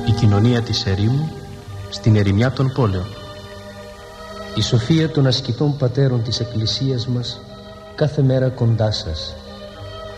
Η κοινωνία της ερήμου στην ερημιά των πόλεων. Η σοφία των ασκητών πατέρων της Εκκλησίας μας κάθε μέρα κοντά σας.